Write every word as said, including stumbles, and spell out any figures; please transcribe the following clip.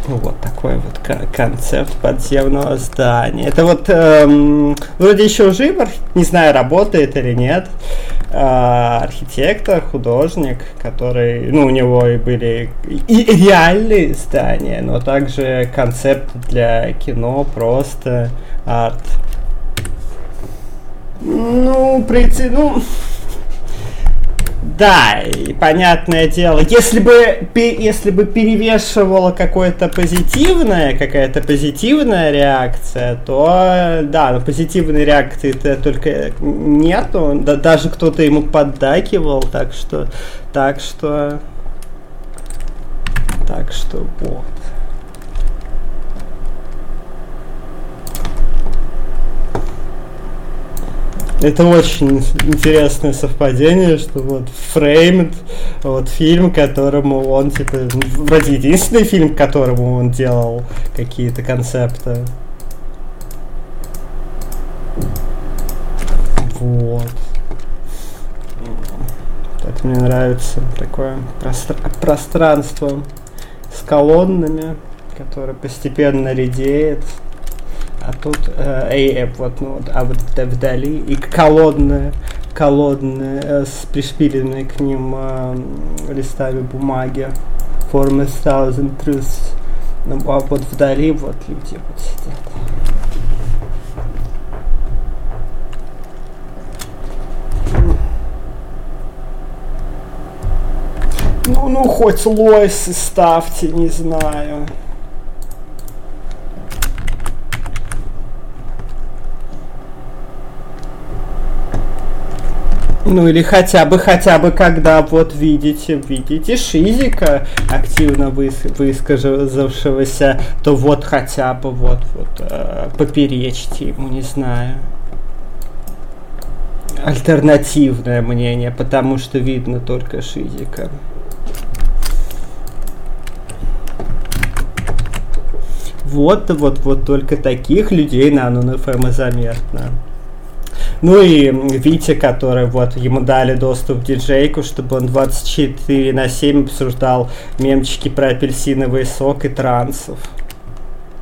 Вот такой вот кон- концепт подземного здания. Это вот эм, вроде еще жив, не знаю, работает или нет, э, архитектор, художник, который, ну, у него и были и реальные здания, но также концепт для кино, просто арт. Ну, прийти, ну... Да, и понятное дело, если бы, если бы перевешивала какое-то позитивное, какая-то позитивная реакция, то да, но позитивной реакции-то только нету, да, даже кто-то ему поддакивал, так что, так что, так что вот. Это очень интересное совпадение, что вот Framed, вот фильм, которому он, типа, вроде единственный фильм, к которому он делал какие-то концепты. Вот. Это мне нравится такое простр- пространство с колоннами, которое постепенно редеет. А тут э, э, вот, ну, а вот вдали и колонны, колонны э, с пришпиленными к ним э, листами бумаги. For a thousand truths. Ну, а вот вдали вот люди вот сидят. Ну, ну, хоть Лойс ставьте, не знаю. Ну или хотя бы, хотя бы, когда вот видите, видите Шизика, активно выс- высказавшегося, то вот хотя бы вот, вот э, поперечьте ему, не знаю. Альтернативное мнение, потому что видно только Шизика. Вот, вот, вот только таких людей на НуНФМ заметно. Ну и Витя, который вот ему дали доступ к диджейку, чтобы он двадцать четыре на семь обсуждал мемчики про апельсиновый сок и трансов.